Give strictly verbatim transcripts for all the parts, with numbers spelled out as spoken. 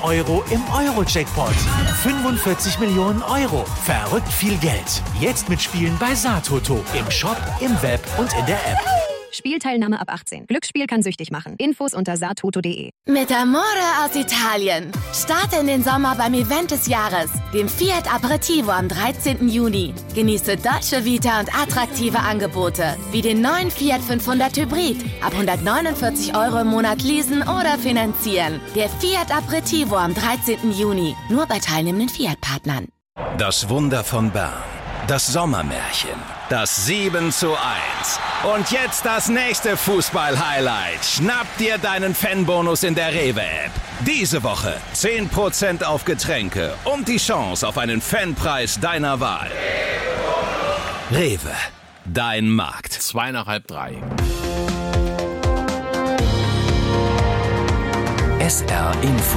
Euro im Euro-Jackpot. fünfundvierzig Millionen Euro. Verrückt viel Geld. Jetzt mitspielen bei Satoto. Im Shop, im Web und in der App. Spielteilnahme ab achtzehn. Glücksspiel kann süchtig machen. Infos unter satoto punkt de. Mit Amore aus Italien. Starte in den Sommer beim Event des Jahres, dem Fiat Aperitivo am dreizehnten Juni. Genieße Dolce Vita und attraktive Angebote, wie den neuen Fiat fünfhundert Hybrid. Ab hundertneunundvierzig Euro im Monat leasen oder finanzieren. Der Fiat Aperitivo am dreizehnten Juni. Nur bei teilnehmenden Fiat-Partnern. Das Wunder von Bern. Das Sommermärchen. Das sieben zu eins. Und jetzt das nächste Fußball-Highlight. Schnapp dir deinen Fanbonus in der Rewe-App. Diese Woche zehn Prozent auf Getränke und die Chance auf einen Fanpreis deiner Wahl. Rewe, dein Markt. Zwei nach halb drei. S R Info.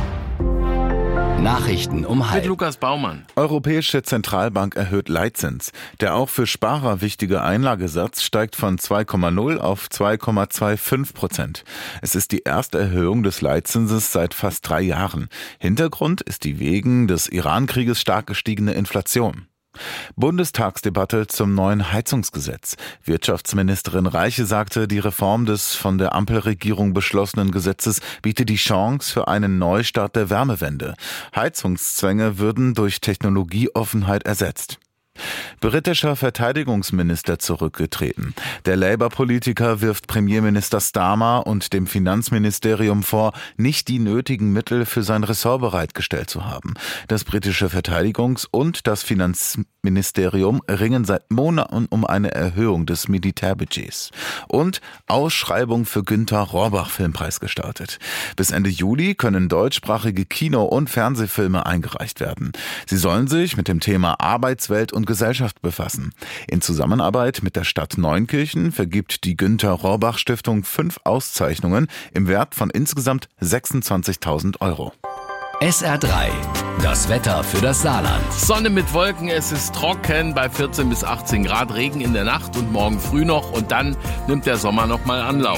Nachrichten um halb. Mit Lukas Baumann. Europäische Zentralbank erhöht Leitzins. Der auch für Sparer wichtige Einlagesatz steigt von zwei Komma null auf zwei Komma fünfundzwanzig Prozent. Es ist die erste Erhöhung des Leitzinses seit fast drei Jahren. Hintergrund ist die wegen des Iran-Krieges stark gestiegene Inflation. Bundestagsdebatte zum neuen Heizungsgesetz. Wirtschaftsministerin Reiche sagte, die Reform des von der Ampelregierung beschlossenen Gesetzes biete die Chance für einen Neustart der Wärmewende. Heizungszwänge würden durch Technologieoffenheit ersetzt. Britischer Verteidigungsminister zurückgetreten. Der Labour-Politiker wirft Premierminister Starmer und dem Finanzministerium vor, nicht die nötigen Mittel für sein Ressort bereitgestellt zu haben. Das britische Verteidigungs- und das Finanzministerium ringen seit Monaten um eine Erhöhung des Militärbudgets. Und Ausschreibung für Günter Rohrbach Filmpreis gestartet. Bis Ende Juli können deutschsprachige Kino- und Fernsehfilme eingereicht werden. Sie sollen sich mit dem Thema Arbeitswelt und Gesellschaft befassen. In Zusammenarbeit mit der Stadt Neunkirchen vergibt die Günter Rohrbach Stiftung fünf Auszeichnungen im Wert von insgesamt sechsundzwanzigtausend Euro. S R drei. Das Wetter für das Saarland. Sonne mit Wolken, es ist trocken bei vierzehn bis achtzehn Grad, Regen in der Nacht und morgen früh noch und dann nimmt der Sommer nochmal Anlauf.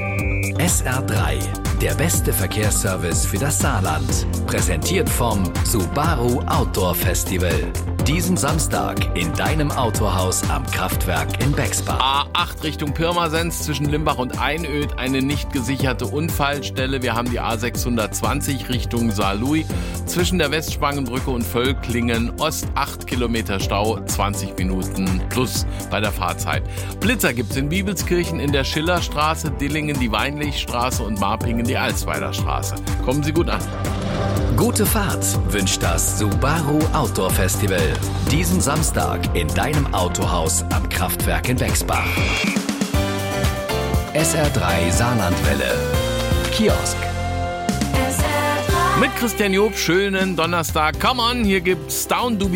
S R drei. Der beste Verkehrsservice für das Saarland. Präsentiert vom Subaru Outdoor Festival. Diesen Samstag in deinem Autohaus am Kraftwerk in Bexbach. A acht Richtung Pirmasens zwischen Limbach und Einöd, eine nicht gesicherte Unfallstelle. Wir haben die A sechshundertzwanzig Richtung Saarlouis zwischen der Westspangenbrücke und Völklingen. Ost acht Kilometer Stau, zwanzig Minuten plus bei der Fahrzeit. Blitzer gibt's in Bibelskirchen, in der Schillerstraße, Dillingen die Weinlichstraße und Marpingen die Alsweiler Straße. Kommen Sie gut an. Gute Fahrt wünscht das Subaru Outdoor Festival. Diesen Samstag in deinem Autohaus am Kraftwerk in Bexbach. S R drei Saarlandwelle. Kiosk. Mit Christian Job, schönen Donnerstag. Come on, hier gibt's Down Dubi.